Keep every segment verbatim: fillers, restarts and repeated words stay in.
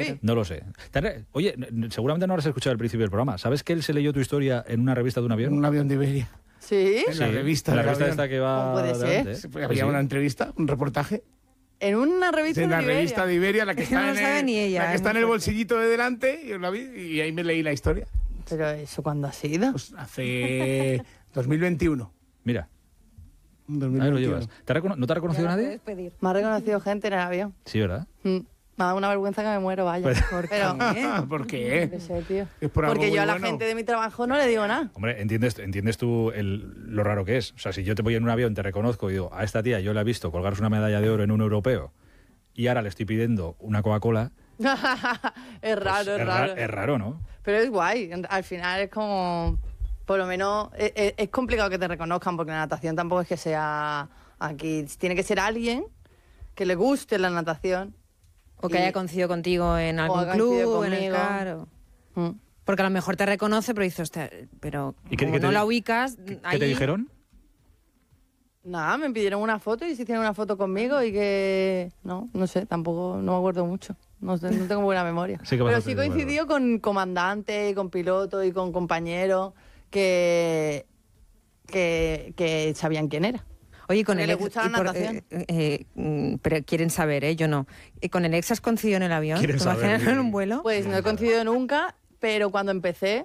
heavy. No lo sé. Oye, seguramente no habrás escuchado el principio del programa. ¿Sabes que él se leyó tu historia en una revista de un avión? En un avión de Iberia. ¿Sí? En la Sí, revista en la del revista avión. esta que va... ¿Cómo puede ser? delante, ¿eh? Sí, Pues había sí. una entrevista, un reportaje. En una revista En de la Iberia. revista de Iberia, la que está, No lo en, sabe el, ni ella, la que es está en muy el fuerte. bolsillito de delante, yo la vi y ahí me leí la historia. Pero eso, ¿cuándo ha sido? Pues hace dos mil veintiuno. Mira, dos ahí mil lo veintiuno. llevas. ¿Te ha recono- ¿No te ha reconocido Ya la nadie? puedes pedir. Me ha reconocido gente en el avión. Sí, ¿verdad? Mm. Me ha dado una vergüenza que me muero, vaya. Pues- ¿Por Pero, qué? ¿Por qué? no sé, tío. Es por algo Porque muy yo a la bueno. gente de mi trabajo no le digo nada. Hombre, entiendes, entiendes tú el- lo raro que es. O sea, si yo te voy en un avión, te reconozco y digo, a esta tía yo la he visto colgarse una medalla de oro en un europeo y ahora le estoy pidiendo una Coca-Cola, es raro, pues es ra- raro. es raro, ¿no? Pero es guay. Al final es como... Por lo menos es, es- es complicado que te reconozcan porque la natación tampoco es que sea aquí. Tiene que ser alguien que le guste la natación. O que Y- haya coincidido contigo en algún haya coincidido club, en el conmigo. CAR. o- Mm. Porque a lo mejor te reconoce, pero dices, "Hostia, pero ¿Y qué- como qué te no di- la ubicas, ¿Qué, qué ahí... te dijeron? Nada, me pidieron una foto y se hicieron una foto conmigo y que... No, no sé, tampoco, no me acuerdo mucho. No, sé, no tengo buena memoria. Sí que Pero bastante sí bueno. coincidió con comandantes, y con pilotos y con compañeros que, que, que sabían quién era. Oye, con Porque el le ex- gusta la y por- natación. eh, eh, mm, pero quieren saber, ¿eh? Yo no. ¿Y con el ex has coincidido en el avión? ¿Te Quieren saber, imaginas sí. en un vuelo? Pues no he coincidido nunca, pero cuando empecé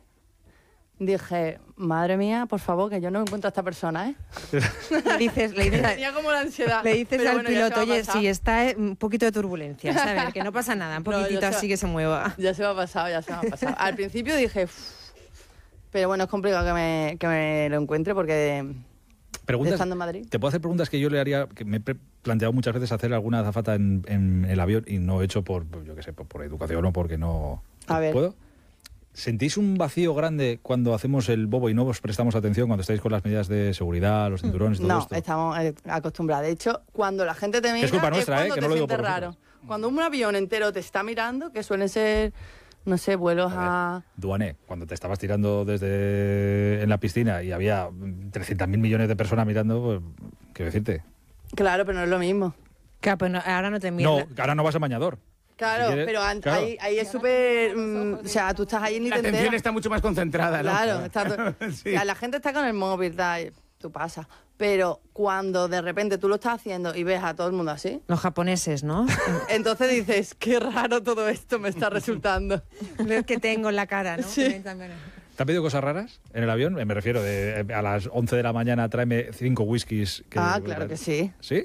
dije, madre mía, por favor, que yo no encuentro a esta persona, ¿eh? Le dices, le dices, Tenía como la ansiedad. le dices Pero al bueno, ya se piloto, va a oye, pasar. si está eh, un poquito de turbulencia, ¿sabes? Que no pasa nada, un No, ya poquitito se va- así que se mueva. Ya se me ha pasado, ya se me ha pasado. Al principio dije, "Uf", pero bueno, es complicado que me, que me lo encuentre porque Preguntas, estando en Madrid. ¿Te puedo hacer preguntas que yo le haría, que me he pre- planteado muchas veces hacer alguna azafata en, en el avión y no he hecho por, por, yo qué sé, por, por educación o porque no... A ver. ¿Puedo? ¿Sentís un vacío grande cuando hacemos el bobo y no os prestamos atención cuando estáis con las medidas de seguridad, los cinturones, todo No, esto? estamos eh, acostumbrados. De hecho, cuando la gente te mira, es culpa nuestra, cuando ¿eh? Que te no lo digo sientes por raro. vosotros. Cuando un avión entero te está mirando, que suelen ser, no sé, vuelos A a... ver, Duané, cuando te estabas tirando desde en la piscina y había trescientos mil millones de personas mirando, pues, quiero decirte. Claro, pero no es lo mismo. Claro, pero no- ahora no te mira. No, ahora no vas a bañador. Claro, Si quieres- pero an- claro. Ahí, ahí es súper... mm, o sea, tú estás ahí y ni La te atención enteras. está mucho más concentrada, ¿no? Claro, está to- Sí. o sea, la gente está con el móvil, tal, tú pasas. Pero cuando de repente tú lo estás haciendo y ves a todo el mundo así, Los japoneses, ¿no? entonces dices, qué raro todo esto me está resultando. Lo que tengo en la cara, ¿no? Sí. Que me también- ¿Te han pedido cosas raras en el avión? Me refiero, de, a las once de la mañana tráeme cinco whiskies. Que, Ah, claro que sí. ¿Sí?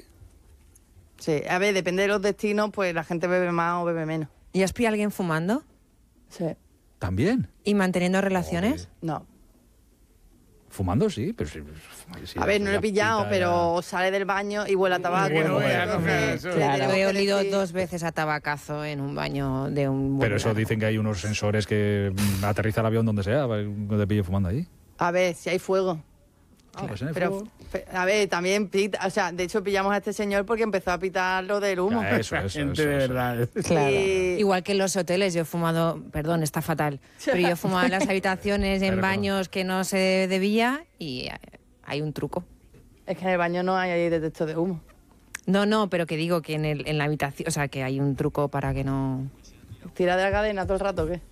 Sí, a ver, depende de los destinos, pues la gente bebe más o bebe menos. ¿Y has pillado a alguien fumando? Sí. ¿También? ¿Y manteniendo relaciones? No. Fumando, sí, pero sí. sí, A ver, ya no lo he pillado, pita, pero sale del baño y huele a tabaco. Bueno, entonces, ya, no, eso- le Claro, tenemos he que olido decir- dos veces a tabacazo en un baño de un... ya. Pero eso vuelo. dicen que hay unos sensores que mm, aterriza el avión donde sea, para que te pille fumando ahí. A ver, si hay fuego. Ah, pues en el Pero, fuego. pe- a ver, también pita, o sea, de hecho pillamos a este señor porque empezó a pitar lo del humo. Ya, eso, La eso, gente eso, de eso. verdad. Claro. Y- Igual que en los hoteles, yo he fumado, perdón, está fatal, pero yo he fumado en las habitaciones, en Pero baños que no se debía y eh, hay un truco. Es que en el baño no hay detector de humo. No, no, pero que digo que en, el, en la habitación, o sea, que hay un truco para que no... ¿Tira de la cadena todo el rato o qué?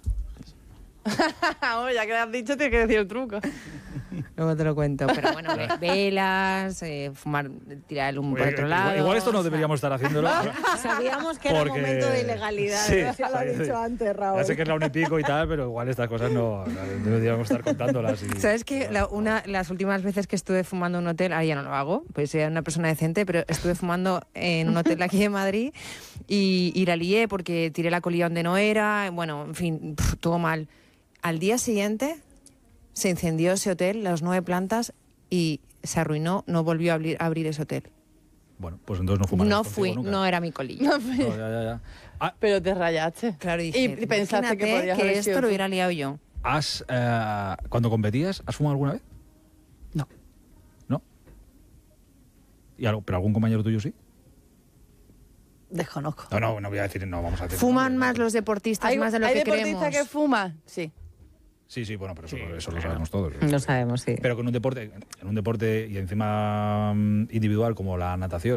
Oye, ya que lo has dicho, tienes que decir el truco. Luego te lo cuento, pero bueno, ve- velas, eh, fumar, tirar el humo por Oye, otro igual- lado... Igual esto no o sea, deberíamos estar haciéndolo. Sabíamos que era Porque- momento de ilegalidad. Sí, Ya lo ha sí, dicho sí. antes, Raúl. Ya sé que es la una y pico y tal, pero igual estas cosas no, no deberíamos estar contándolas. Y... ¿Sabes que la, una, las últimas veces que estuve fumando en un hotel, ahora ya no lo hago, pues soy una persona decente, pero estuve fumando en un hotel aquí de Madrid y, y la lié porque tiré la colilla donde no era, bueno, en fin, pf, todo mal. Al día siguiente se incendió ese hotel, las nueve plantas, y se arruinó, no volvió a abrir, a abrir ese hotel. Bueno, pues entonces no fumarás No contigo fui, nunca. no era mi colilla. No, ya, ya, ya. Ah, Pero te rayaste. Claro, dije, y, y pensaste que imagínate podías que haber esto sido lo tú. hubiera liado yo. ¿has, eh, cuando competías, has fumado alguna vez? No. ¿No? ¿Y algo, ¿Pero algún compañero tuyo sí? Desconozco. No, no, no voy a decir, no vamos a decir. ¿Fuman nombres, más no. los deportistas, ¿Hay, más de lo hay que deportistas creemos? que fuman? Sí. Sí, sí, bueno, pero eso, eso lo sabemos todos. Lo sabemos, sí. Pero que en un deporte, en un deporte y encima mm, individual como la natación,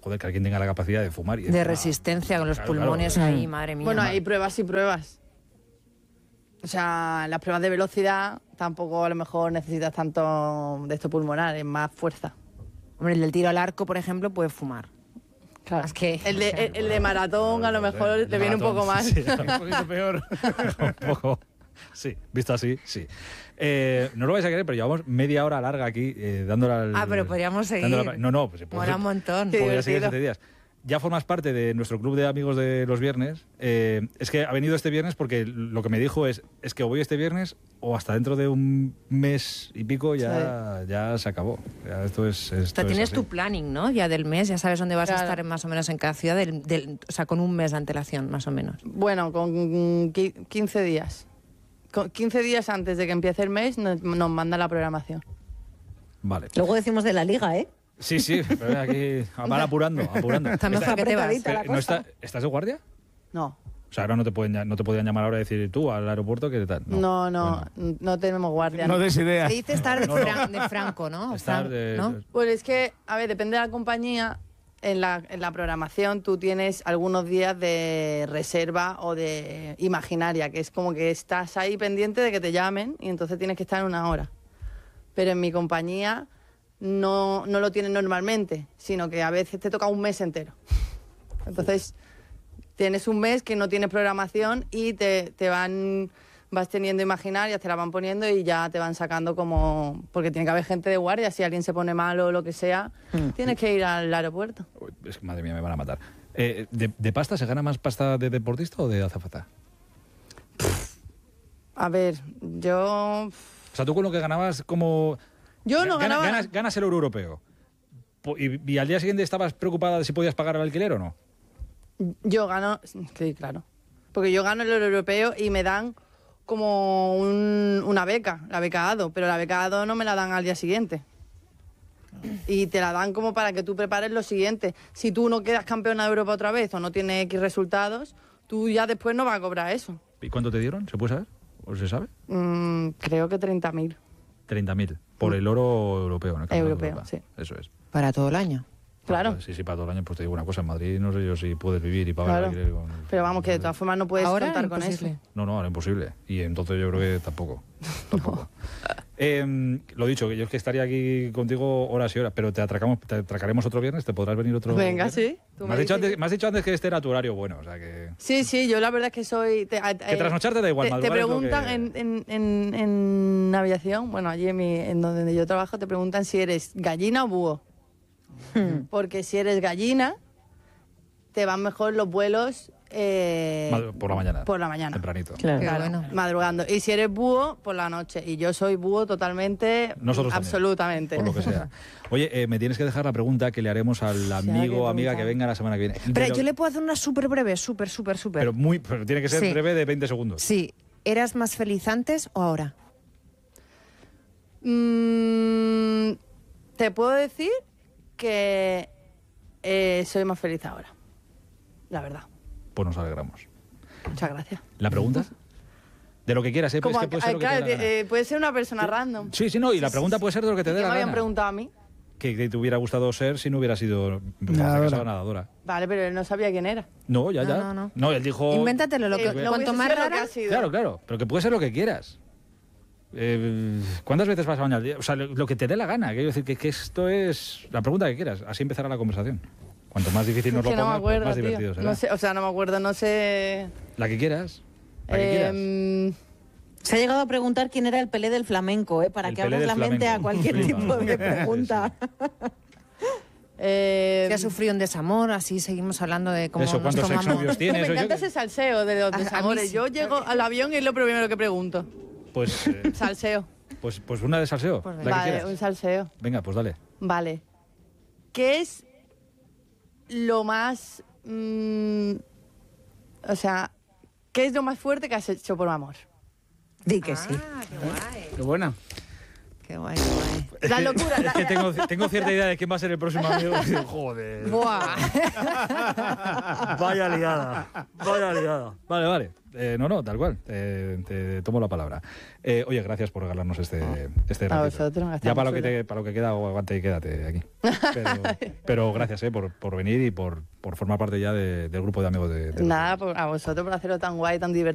joder, que alguien tenga la capacidad de fumar. Y De encima- resistencia con los Claro, pulmones claro. ahí, madre mía. Bueno, hay pruebas y pruebas. O sea, las pruebas de velocidad tampoco a lo mejor necesitas tanto de esto pulmonar, es más fuerza. Hombre, el del tiro al arco, por ejemplo, puede fumar. Claro. Es que- el, de, el, el de maratón a lo mejor El de le viene un maratón, poco más. sí, Un poquito peor. un poco. Sí, visto así, sí. Eh, no lo vais a querer, pero llevamos media hora larga aquí eh, dándole al... Ah, pero podríamos seguir. dándole al- No, no, pues se puede. Mola un montón. Sí. Podría seguir divertido. siete días. Ya formas parte de nuestro club de amigos de los viernes. Eh, es que ha venido este viernes porque lo que me dijo es, es que o voy este viernes o hasta dentro de un mes y pico ya, ya se acabó. Ya esto es, esto O sea, es tienes así. tu planning, ¿no? Ya del mes, ya sabes dónde vas a Claro. estar más o menos en cada ciudad, del, del- o sea, con un mes de antelación, más o menos. Bueno, con qui- quince días. Con quince días antes de que empiece el mes nos, nos manda la programación. Vale. Luego decimos de la liga, ¿eh? Sí, sí, pero aquí van apurando, apurando. Está mejor que te vas. apretadita la Pero, ¿no cosa. está- ¿Estás de guardia? No, O sea, ahora no te pueden ya- no te podían llamar ahora y decir tú al aeropuerto que tal. no, no, Bueno. no tenemos guardia. No des ideas. Se dice estar de, No, no. fran- de franco, ¿no? O Estar fran- de- ¿no? Pues es que, a ver, depende de la compañía. En la, en la programación tú tienes algunos días de reserva o de imaginaria, que es como que estás ahí pendiente de que te llamen y entonces tienes que estar en una hora. Pero en mi compañía no, no lo tienes normalmente, sino que a veces te toca un mes entero. Entonces tienes un mes que no tienes programación y te, te van... vas teniendo imaginarias, te la van poniendo y ya te van sacando como... Porque tiene que haber gente de guardia, si alguien se pone mal o lo que sea, tienes que ir al aeropuerto. Uy, es que, madre mía, me van a matar. Eh, ¿de, de pasta se gana más pasta de deportista o de azafata? A ver, yo... O sea, tú con lo que ganabas como... Yo no Gana- ganaba... Ganas, ganas el euro europeo. Po- Y, y al día siguiente estabas preocupada de si podías pagar el alquiler o no. Yo gano... Sí, claro. Porque yo gano el euro europeo y me dan como un- una beca, la beca ADO, pero la beca ADO no me la dan al día siguiente. Y te la dan como para que tú prepares lo siguiente. Si tú no quedas campeona de Europa otra vez o no tienes X resultados, tú ya después no vas a cobrar eso. ¿Y cuánto te dieron? ¿Se puede saber? ¿O se sabe? Mm, creo que treinta mil. treinta mil. Por el oro europeo. ¿no? El campeonato Europeo, de Europa. sí. Eso es. Para todo el año. Claro. Sí, sí, para todo el año. Pues te digo una cosa. En Madrid no sé yo si puedes vivir y pagar Claro. el alquiler con- Pero vamos, que de todas formas no puedes Ahora contar con imposible. eso. No, no, era imposible. Y entonces yo creo que tampoco. tampoco. Eh, lo dicho, que yo es que estaría aquí contigo horas y horas, pero te atracamos, te atracaremos otro viernes, ¿te podrás venir otro Venga, viernes? sí. Tú Me me has, dicho dices antes, me has dicho antes que este era tu horario bueno, o sea que... Sí, sí, yo la verdad es que soy... Te, a- Que eh, trasnocharte da igual, te, te madrugar es lo preguntan que- en, en, en, en aviación, bueno, allí en, mi, en donde yo trabajo, te preguntan si eres gallina o búho. Porque si eres gallina, te van mejor los vuelos... eh, Mad- por la mañana. Por la mañana. Tempranito. Claro. Qué Claro, bueno. madrugando. Y si eres búho, por la noche. Y yo soy búho totalmente, Nosotros también, absolutamente. Por lo que sea. Oye, eh, me tienes que dejar la pregunta que le haremos al ahora amigo o que amiga que preguntar. venga la semana que viene. Pero Pero- yo le puedo hacer una súper breve, súper, súper, súper. Pero muy, pero tiene que ser Sí. breve de veinte segundos. Sí. ¿Eras más feliz antes o ahora? Mm, te puedo decir que eh, soy más feliz ahora. La verdad. Pues nos alegramos. Muchas gracias. ¿La pregunta? De lo que quieras, ¿eh? Pero Como es que puede a- ser lo que claro, te dé la gana. eh, puede ser una persona random. Sí, sí, no, y la pregunta puede ser de lo que te ¿Y dé qué la me habían gana. preguntado a mí? Que, que te hubiera gustado ser si no hubiera sido Nadadora. nadadora. nadadora. Vale, pero él no sabía quién era. No, ya, No, ya. no, no. él dijo... Invéntatelo, lo que, Eh, no cuanto hubiese más sido lo que rara... ha sido. Claro, claro, pero que puede ser lo que quieras. Eh, ¿Cuántas veces vas a bañar al día? O sea, lo, lo que te dé la gana. Quiero decir que, que esto es la pregunta que quieras. Así empezará la conversación. Cuanto más difícil nos Es lo que no me pongas, pues acuerdo, más tío. divertido será. No sé, o sea, no me acuerdo, no sé... La que quieras. La que quieras. Em, Se ha llegado a preguntar quién era el Pelé del flamenco, ¿eh? Para El que Pelé abras del la mente a flamenco. cualquier Flipa. tipo de pregunta. eh, Si has sufrido un desamor, así seguimos hablando de cómo Eso, nos ¿cuántos tomamos... exnovios tienes? me O yo encanta qué- ese salseo de los A- a mí desamores. sí. Yo llego al avión y es lo primero que pregunto. Pues, eh, Salseo. pues, pues una de salseo. Pues la que Vale, quieras. un salseo. Venga, pues dale. Vale. ¿Qué es lo más... mm, o sea, ¿qué es lo más fuerte que has hecho por amor? Di que sí. Ah, qué guay. Qué buena. Qué guay, qué guay. La locura. Es la- que tengo, tengo cierta idea de quién va a ser el próximo amigo. Y digo, joder. Buah. Vaya liada. Vaya liada. Vale, vale. Eh, no, no, tal cual. Eh, te tomo la palabra. Eh, oye, gracias por regalarnos este, este A ratito. vosotros, Ya estamos para lo que, chulos. te, para lo que queda, aguante y quédate aquí. Pero, pero gracias eh, por, por venir y por, por formar parte ya de- del grupo de amigos de, de los Nada, Beatles. por- a vosotros por hacerlo tan guay, tan divertido.